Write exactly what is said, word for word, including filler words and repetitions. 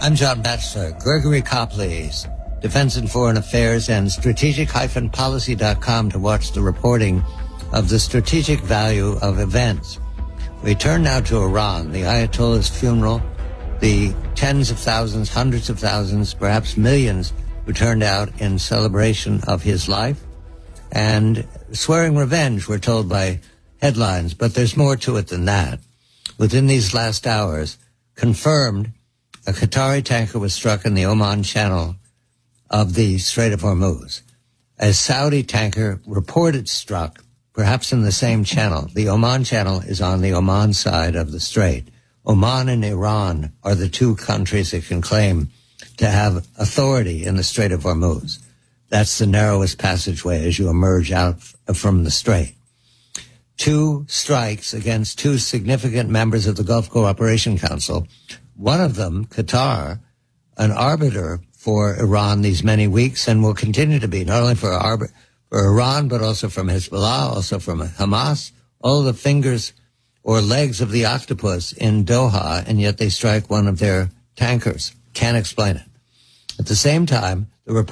I'm John Batchelor. Gregory Copley's Defense and Foreign Affairs and strategic dash policy dot com to watch the reporting of the strategic value of events. We turn now to Iran, the Ayatollah's funeral, the tens of thousands, hundreds of thousands, perhaps millions who turned out in celebration of his life, and swearing revenge, we're told by headlines, but there's more to it than that. Within these last hours, confirmed, a Qatari tanker was struck in the Oman Channel of the Strait of Hormuz. A Saudi tanker reported struck, perhaps in the same channel. The Oman Channel is on the Oman side of the strait. Oman and Iran are the two countries that can claim to have authority in the Strait of Hormuz. That's the narrowest passageway as you emerge out f- from the strait. Two strikes against two significant members of the Gulf Cooperation Council. One of them, Qatar, an arbiter for Iran these many weeks and will continue to be, not only for, Ar- for Iran, but also from Hezbollah, also from Hamas, all the fingers or legs of the octopus in Doha, and yet they strike one of their tankers. Can't explain it. At the same time, the